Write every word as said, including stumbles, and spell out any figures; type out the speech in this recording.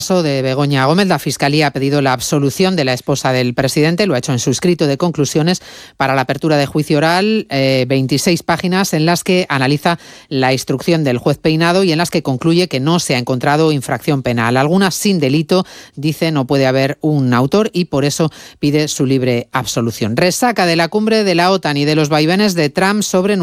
caso de Begoña Gómez, la Fiscalía ha pedido la absolución de la esposa del presidente, lo ha hecho en su escrito de conclusiones para la apertura de juicio oral, eh, veintiséis páginas en las que analiza la instrucción del juez Peinado y en las que concluye que no se ha encontrado infracción penal. Algunas sin delito, dice, no puede haber un autor y por eso pide su libre absolución. Resaca de la cumbre de la OTAN y de los vaivenes de Trump sobre